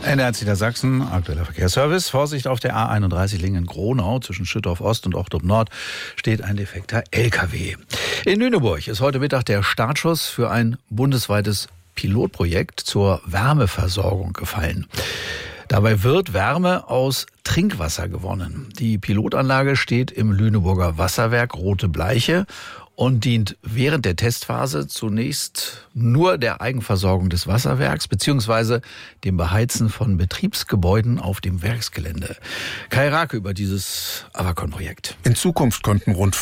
NDR Niedersachsen, aktueller Verkehrsservice. Vorsicht auf der A31 Lingen-Gronau zwischen Schüttorf Ost und Ochtrup Nord steht ein defekter LKW. In Lüneburg ist heute Mittag der Startschuss für ein bundesweites Pilotprojekt zur Wärmeversorgung gefallen. Dabei wird Wärme aus Trinkwasser gewonnen. Die Pilotanlage steht im Lüneburger Wasserwerk Rote Bleiche und dient während der Testphase zunächst nur der Eigenversorgung des Wasserwerks bzw. dem Beheizen von Betriebsgebäuden auf dem Werksgelände. Kai Rake über dieses Avacon-Projekt. In Zukunft könnten rund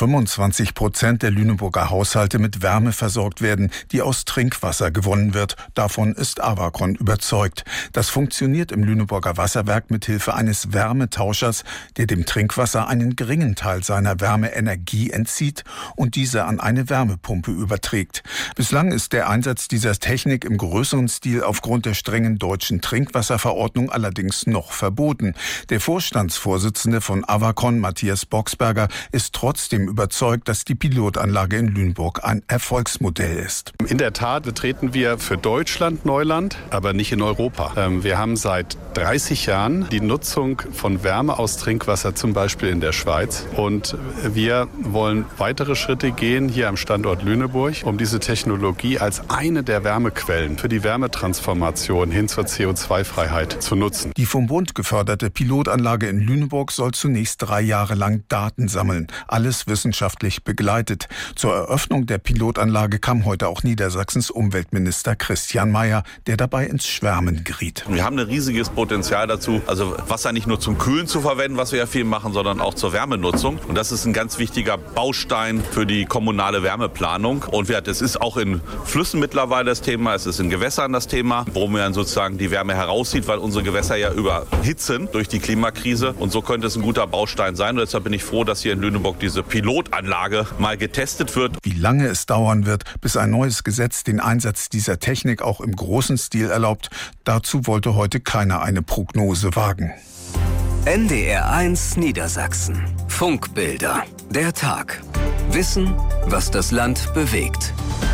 25% der Lüneburger Haushalte mit Wärme versorgt werden, die aus Trinkwasser gewonnen wird. Davon ist Avacon überzeugt. Das funktioniert im Lüneburger Wasserwerk mit Hilfe eines Wärmetauschers, der dem Trinkwasser einen geringen Teil seiner Wärmeenergie entzieht und diese an eine Wärmepumpe überträgt. Bislang ist der Einsatz dieser Technik im größeren Stil aufgrund der strengen deutschen Trinkwasserverordnung allerdings noch verboten. Der Vorstandsvorsitzende von Avacon, Matthias Boxberger, ist trotzdem überzeugt, dass die Pilotanlage in Lüneburg ein Erfolgsmodell ist. In der Tat betreten wir für Deutschland Neuland, aber nicht in Europa. Wir haben seit 30 Jahren die Nutzung von Wärme aus Trinkwasser, zum Beispiel in der Schweiz. Und wir wollen weitere Schritte gehen hier am Standort Lüneburg, um diese Technologie als eine der Wärmequellen für die Wärmetransformation hin zur CO2-Freiheit zu nutzen. Die vom Bund geförderte Pilotanlage in Lüneburg soll zunächst 3 Jahre lang Daten sammeln. Alles wissenschaftlich begleitet. Zur Eröffnung der Pilotanlage kam heute auch Niedersachsens Umweltminister Christian Mayer, der dabei ins Schwärmen geriet. Wir haben ein riesiges Potenzial dazu, also Wasser nicht nur zum Kühlen zu verwenden, was wir ja viel machen, sondern auch zur Wärmenutzung. Und das ist ein ganz wichtiger Baustein für die kommunale Wärmeplanung. Und es ist auch in Flüssen mittlerweile das Thema, es ist in Gewässern das Thema, wo man sozusagen die Wärme herauszieht, weil unsere Gewässer ja überhitzen durch die Klimakrise. Und so könnte es ein guter Baustein sein. Und deshalb bin ich froh, dass hier in Lüneburg diese Pilotanlage mal getestet wird. Wie lange es dauern wird, bis ein neues Gesetz den Einsatz dieser Technik auch im großen Stil erlaubt, dazu wollte heute keiner eine Prognose wagen. NDR1 Niedersachsen. Funkbilder. Der Tag. Wissen, was das Land bewegt.